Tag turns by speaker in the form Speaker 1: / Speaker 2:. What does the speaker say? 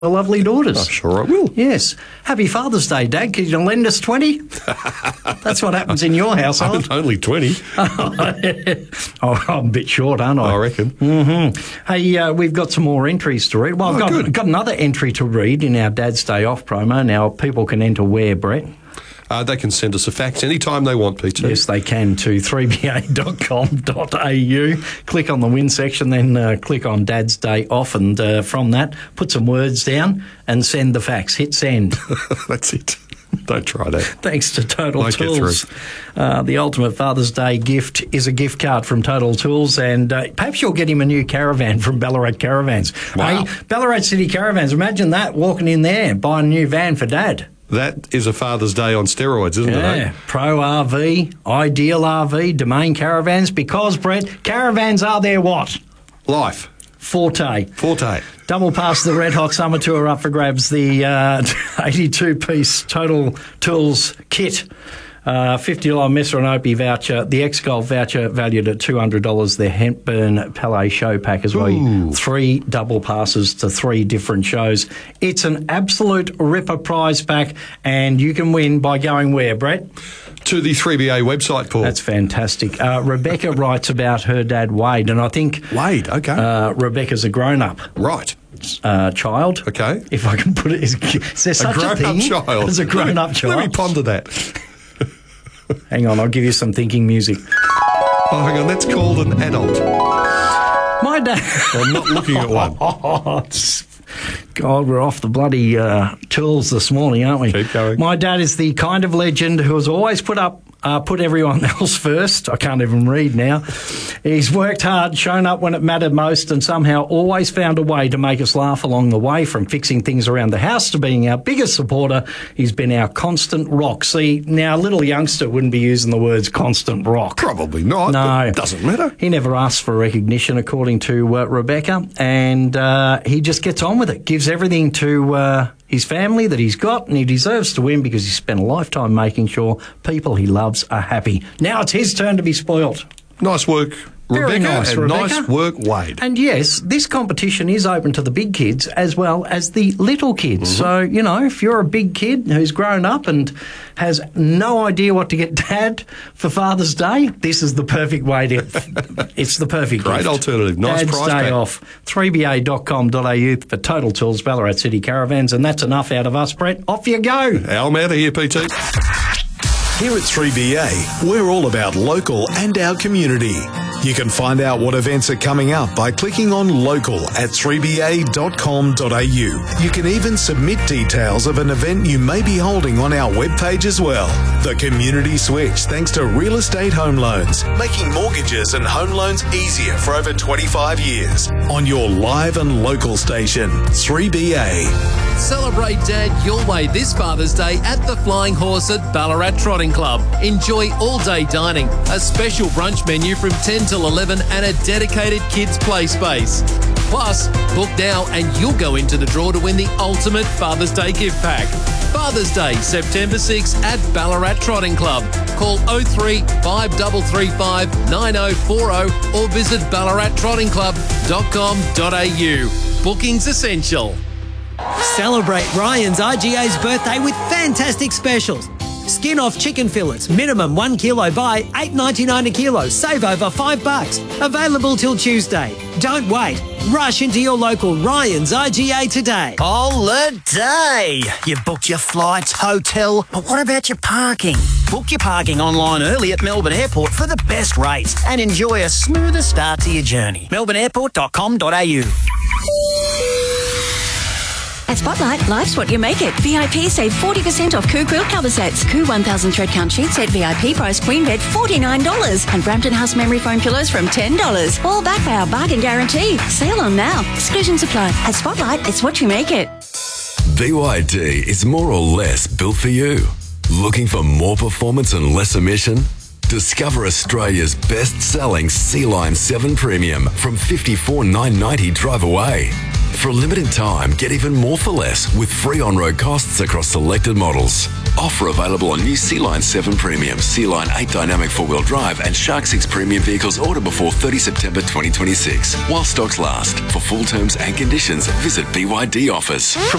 Speaker 1: lovely daughters.
Speaker 2: I'm sure I will.
Speaker 1: Yes. Happy Father's Day, Dad. Can you lend us 20? That's what happens in your household.
Speaker 2: I'm only 20.
Speaker 1: Oh, I'm a bit short, aren't I?
Speaker 2: I reckon.
Speaker 1: Mm-hmm. Hey, we've got some more entries to read. Well, I've got another entry to read in our Dad's Day Off promo. Now, people can enter where, Brett?
Speaker 2: They can send us a fax anytime they want, Peter.
Speaker 1: Yes, they can to 3ba.com.au. Click on the win section, then click on Dad's Day Off, and from that, put some words down and send the fax. Hit send.
Speaker 2: That's it. Don't try that.
Speaker 1: Thanks to Total Tools. The ultimate Father's Day gift is a gift card from Total Tools, and perhaps you'll get him a new caravan from Ballarat Caravans.
Speaker 2: Wow.
Speaker 1: Hey, Ballarat City Caravans, imagine that, walking in there, buying a new van for Dad.
Speaker 2: That is a Father's Day on steroids, isn't it?
Speaker 1: Yeah, Pro RV, Ideal RV, Domain Caravans, because, Brett, caravans are their what?
Speaker 2: Life.
Speaker 1: Forte. Double pass the Red Hot Summer Tour up for grabs, the 82-piece Total Tools kit. $50 Messer and Opie voucher, the X-Golf voucher valued at $200, the Hepburn Palais show pack as well.
Speaker 2: Ooh.
Speaker 1: 3 double passes to 3 different shows. It's an absolute ripper prize pack, and you can win by going where, Brett?
Speaker 2: To the 3BA website, Paul.
Speaker 1: That's fantastic. Rebecca writes about her dad, Wade, and I think...
Speaker 2: Wade, okay.
Speaker 1: Rebecca's a grown-up.
Speaker 2: Right.
Speaker 1: Child.
Speaker 2: Okay.
Speaker 1: If I can put it... Is there such a thing
Speaker 2: child.
Speaker 1: as a grown-up child?
Speaker 2: Let me ponder that.
Speaker 1: Hang on, I'll give you some thinking music.
Speaker 2: Oh, hang on, that's called an adult.
Speaker 1: My dad...
Speaker 2: I'm not looking at one.
Speaker 1: God, we're off the bloody tools this morning, aren't we?
Speaker 2: Keep going.
Speaker 1: My dad is the kind of legend who has always put everyone else first. I can't even read now. He's worked hard, shown up when it mattered most, and somehow always found a way to make us laugh along the way, from fixing things around the house to being our biggest supporter. He's been our constant rock. See, now a little youngster wouldn't be using the words constant rock.
Speaker 2: Probably not.
Speaker 1: No.
Speaker 2: It doesn't matter.
Speaker 1: He never asks for recognition, according to Rebecca, and he just gets on with it, gives everything to his family that he's got, and he deserves to win because he spent a lifetime making sure people he loves are happy. Now it's his turn to be spoilt.
Speaker 2: Nice work,
Speaker 1: Very
Speaker 2: Rebecca,
Speaker 1: nice,
Speaker 2: and
Speaker 1: Rebecca.
Speaker 2: nice work, Wade.
Speaker 1: And yes, this competition is open to the big kids as well as the little kids.
Speaker 2: Mm-hmm.
Speaker 1: So, you know, if you're a big kid who's grown up and has no idea what to get Dad for Father's Day, this is the perfect way to... It's the perfect
Speaker 2: Great
Speaker 1: gift.
Speaker 2: alternative. Nice
Speaker 1: Dad's
Speaker 2: price
Speaker 1: Day
Speaker 2: pack.
Speaker 1: Off. 3ba.com.au for Total Tools, Ballarat City Caravans. And that's enough out of us, Brett. Off you go.
Speaker 2: I'm out of here, PT.
Speaker 3: Here at 3BA, we're all about local and our community. You can find out what events are coming up by clicking on Local at 3ba.com.au. You can even submit details of an event you may be holding on our webpage as well. The Community Switch, thanks to Real Estate Home Loans, making mortgages and home loans easier for over 25 years. On your live and local station, 3BA.
Speaker 4: Celebrate Dad your way this Father's Day at the Flying Horse at Ballarat Trotting Club. Enjoy all-day dining, a special brunch menu from 10 till 11 and a dedicated kids' play space. Plus, book now and you'll go into the draw to win the ultimate Father's Day gift pack. Father's Day, September 6 at Ballarat Trotting Club. Call 03 5335 9040 or visit ballarattrottingclub.com.au. Bookings essential.
Speaker 5: Celebrate Ryan's RGA's birthday with fantastic specials. Skin off chicken fillets, minimum 1 kilo buy, $8.99 a kilo. Save over $5. Available till Tuesday. Don't wait. Rush into your local Ryan's RGA today.
Speaker 6: Holiday! You booked your flights, hotel, but what about your parking? Book your parking online early at Melbourne Airport for the best rates and enjoy a smoother start to your journey. melbourneairport.com.au.
Speaker 7: At Spotlight, life's what you make it. VIP save 40% off Coo Quilt cover sets. Coo 1000 thread count sheet set VIP price queen bed $49. And Brampton House memory foam pillows from $10. All backed by our bargain guarantee. Sale on now. Exclusions apply. At Spotlight, it's what you make it.
Speaker 8: BYD is more or less built for you. Looking for more performance and less emission? Discover Australia's best-selling Sea-Line 7 Premium from $54,990 drive away. For a limited time, get even more for less with free on-road costs across selected models. Offer available on new Sea-Line 7 Premium, Sea-Line 8 Dynamic 4-wheel drive and Shark 6 Premium vehicles ordered before 30 September 2026. While stocks last. For full terms and conditions, visit BYD Offers.